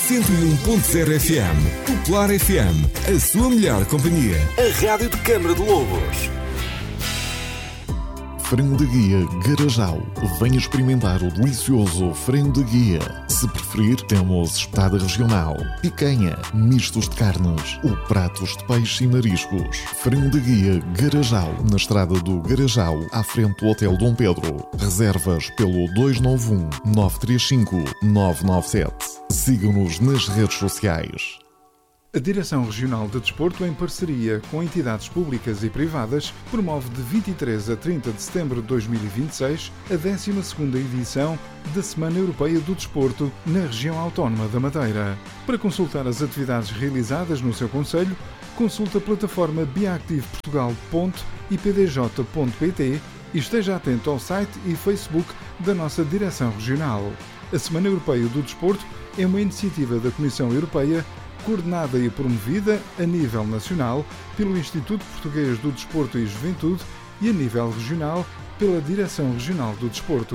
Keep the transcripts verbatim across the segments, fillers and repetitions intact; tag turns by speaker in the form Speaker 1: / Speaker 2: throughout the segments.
Speaker 1: cento e um ponto zero F M. Popular F M, a sua melhor companhia. A rádio de Câmara de Lobos.
Speaker 2: Frango de Guia Garajal. Venha experimentar o delicioso frango de guia. Se preferir, temos espetada regional, picanha, mistos de carnes ou pratos de peixe e mariscos. Frango de Guia Garajal, na estrada do Garajal, à frente do Hotel Dom Pedro. Reservas pelo dois nove um, nove três cinco, nove nove sete. Sigam-nos nas redes sociais.
Speaker 3: A Direção Regional de Desporto, em parceria com entidades públicas e privadas, promove de vinte e três a trinta de setembro de dois mil e vinte e seis a décima segunda edição da Semana Europeia do Desporto na região autónoma da Madeira. Para consultar as atividades realizadas no seu concelho, consulte a plataforma biactiveportugal ponto i p d j ponto p t e esteja atento ao site e Facebook da nossa Direção Regional. A Semana Europeia do Desporto é uma iniciativa da Comissão Europeia coordenada e promovida a nível nacional pelo Instituto Português do Desporto e Juventude e a nível regional pela Direção Regional do Desporto.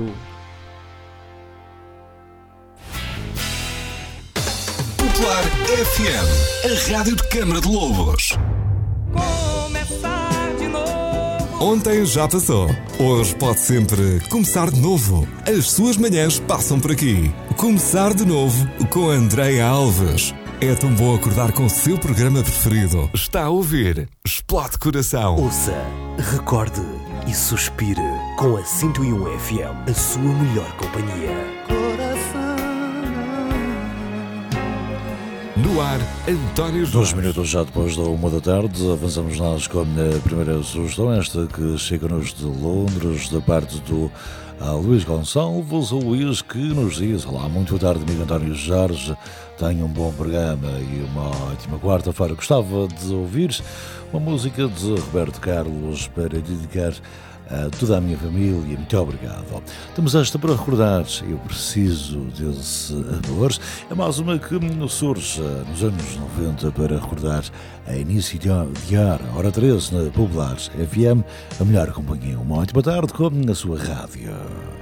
Speaker 1: Popular F M, a rádio de Câmara de Lobos.
Speaker 4: Começar de novo.
Speaker 1: Ontem já passou. Hoje pode sempre começar de novo. As suas manhãs passam por aqui. Começar de novo com Andréia Alves. É tão bom acordar com o seu programa preferido. Está a ouvir Explode Coração.
Speaker 5: Ouça, recorde e suspire com a cento e um F M, a sua melhor companhia.
Speaker 1: No ar, António Jorge.
Speaker 6: Dois minutos já depois da uma da tarde, avançamos nós com a primeira sugestão, esta que chega-nos de Londres, da parte do a Luís Gonçalves, o Luís que nos diz: olá, muito boa tarde, amigo António Jorge, tenha um bom programa e uma ótima quarta-feira. Gostava de ouvir uma música de Roberto Carlos para dedicar a toda a minha família. Muito obrigado. Temos esta para recordar, eu preciso desse amor. É mais uma que surge nos anos noventa para recordar a início de hora, hora treze, na Popular F M, a melhor companhia. Uma ótima tarde com a sua rádio.